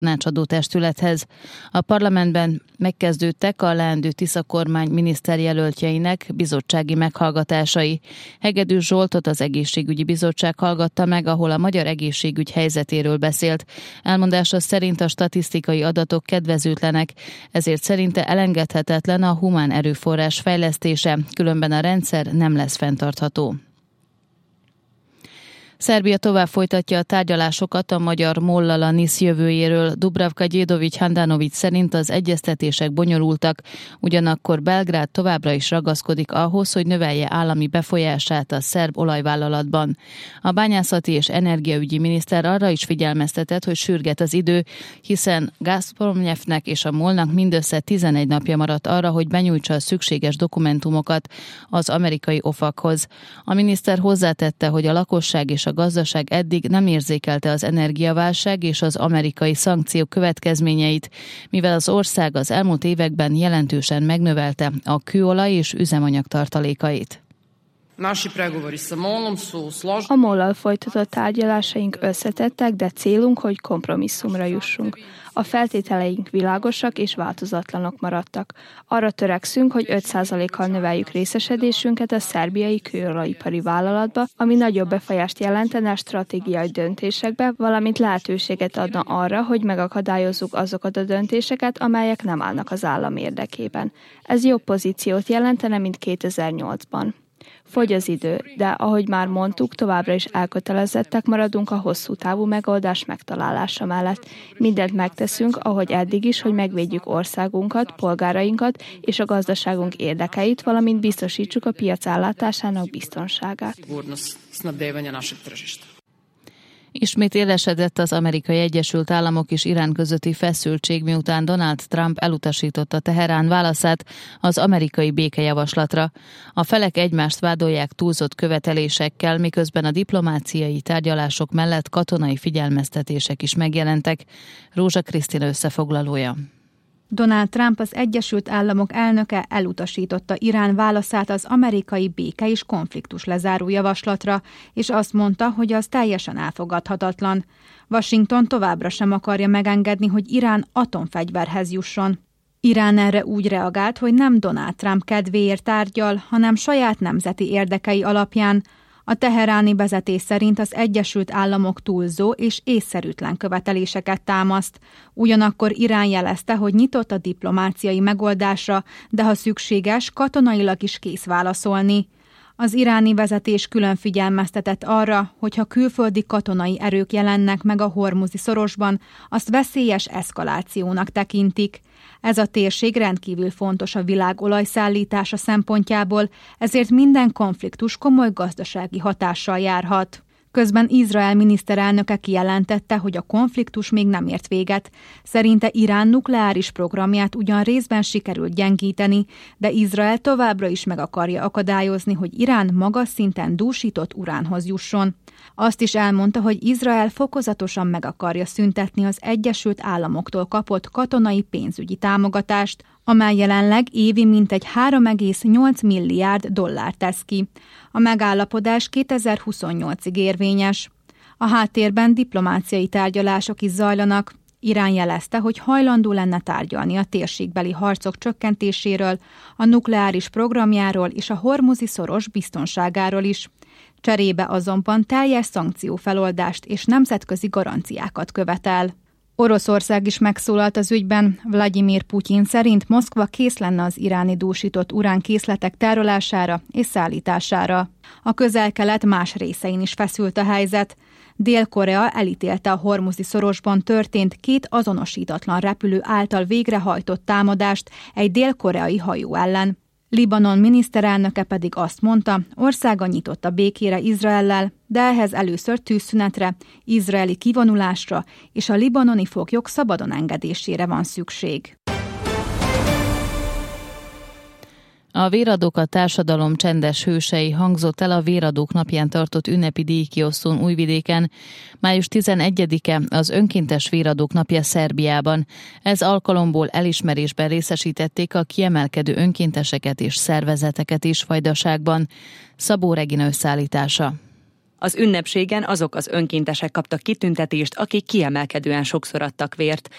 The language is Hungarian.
tanácsadó testülethez. A parlamentben megkezdődtek a leendő Tisza kormány miniszterjelöltjeinek bizottsági meghallgatásai. Hegedűs Zsoltot az egészségügyi bizottság hallgatta meg, ahol a magyar egészségügy helyzetéről beszélt. Elmondása szerint a statisztikai adatok kedvezőtlenek, ezért szerinte elengedhetetlen a humán erőforrás fejlesztése, különben a rendszer nem lesz fenntartható. Szerbia tovább folytatja a tárgyalásokat a magyar Mollal NIS jövőjéről. Dubravka Gyédovics Handanović szerint az egyeztetések bonyolultak, ugyanakkor Belgrád továbbra is ragaszkodik ahhoz, hogy növelje állami befolyását a szerb olajvállalatban. A bányászati és energiaügyi miniszter arra is figyelmeztetett, hogy sürget az idő, hiszen Gazpromnyeftnek és a MOL-nak mindössze 11 napja maradt arra, hogy benyújtsa a szükséges dokumentumokat az amerikai OFAC-hoz. A miniszter hozzátette, hogy a lakosság és a gazdaság eddig nem érzékelte az energiaválság és az amerikai szankciók következményeit, mivel az ország az elmúlt években jelentősen megnövelte a kőolaj és üzemanyag tartalékait. A MOL-al folytatott tárgyalásaink összetettek, de célunk, hogy kompromisszumra jussunk. A feltételeink világosak és változatlanok maradtak. Arra törekszünk, hogy 5%-kal növeljük részesedésünket a szerbiai kőolajipari vállalatba, ami nagyobb befolyást jelentene a stratégiai döntésekbe, valamint lehetőséget adna arra, hogy megakadályozzuk azokat a döntéseket, amelyek nem állnak az állam érdekében. Ez jobb pozíciót jelentene, mint 2008-ban. Fogy az idő, de ahogy már mondtuk, továbbra is elkötelezettek maradunk a hosszú távú megoldás megtalálása mellett. Mindent megteszünk, ahogy eddig is, hogy megvédjük országunkat, polgárainkat és a gazdaságunk érdekeit, valamint biztosítsuk a piac ellátásának biztonságát. Ismét élesedett az Amerikai Egyesült Államok és Irán közötti feszültség, miután Donald Trump elutasította Teherán válaszát az amerikai békejavaslatra. A felek egymást vádolják túlzott követelésekkel, miközben a diplomáciai tárgyalások mellett katonai figyelmeztetések is megjelentek. Rózsa Krisztina összefoglalója. Donald Trump, az Egyesült Államok elnöke elutasította Irán válaszát az amerikai béke és konfliktus lezáró javaslatra, és azt mondta, hogy az teljesen elfogadhatatlan. Washington továbbra sem akarja megengedni, hogy Irán atomfegyverhez jusson. Irán erre úgy reagált, hogy nem Donald Trump kedvéért tárgyal, hanem saját nemzeti érdekei alapján. A teheráni vezetés szerint az Egyesült Államok túlzó és észszerűtlen követeléseket támaszt. Ugyanakkor Irán jelezte, hogy nyitott a diplomáciai megoldásra, de ha szükséges, katonailag is kész válaszolni. Az iráni vezetés külön figyelmeztetett arra, hogy ha külföldi katonai erők jelennek meg a Hormuzi szorosban, azt veszélyes eszkalációnak tekintik. Ez a térség rendkívül fontos a világ olajszállítása szempontjából, ezért minden konfliktus komoly gazdasági hatással járhat. Közben Izrael miniszterelnöke kijelentette, hogy a konfliktus még nem ért véget. Szerinte Irán nukleáris programját ugyan részben sikerült gyengíteni, de Izrael továbbra is meg akarja akadályozni, hogy Irán magas szinten dúsított uránhoz jusson. Azt is elmondta, hogy Izrael fokozatosan meg akarja szüntetni az Egyesült Államoktól kapott katonai pénzügyi támogatást, amely jelenleg évi mintegy 3,8 milliárd dollárt tesz ki. A megállapodás 2028-ig érvényes. A háttérben diplomáciai tárgyalások is zajlanak. Irán jelezte, hogy hajlandó lenne tárgyalni a térségbeli harcok csökkentéséről, a nukleáris programjáról és a Hormuzi szoros biztonságáról is. Cserébe azonban teljes szankciófeloldást és nemzetközi garanciákat követel. Oroszország is megszólalt az ügyben. Vladimir Putyin szerint Moszkva kész lenne az iráni dúsított uránkészletek tárolására és szállítására. A Közel-Kelet más részein is feszült a helyzet. Dél-Korea elítélte a Hormuzi szorosban történt 2 azonosítatlan repülő által végrehajtott támadást egy dél-koreai hajó ellen. Libanon miniszterelnöke pedig azt mondta, országa nyitott a békére Izraellel, de ehhez először tűzszünetre, izraeli kivonulásra és a libanoni foglyok szabadon engedésére van szükség. A Véradók a társadalom csendes hősei hangzott el a Véradók napján tartott ünnepi díjkiosztón Újvidéken. Május 11-e az önkéntes Véradók napja Szerbiában. Ez alkalomból elismerésben részesítették a kiemelkedő önkénteseket és szervezeteket is Vajdaságban. Szabó Regina összeállítása. Az ünnepségen azok az önkéntesek kaptak kitüntetést, akik kiemelkedően sokszor adtak vért.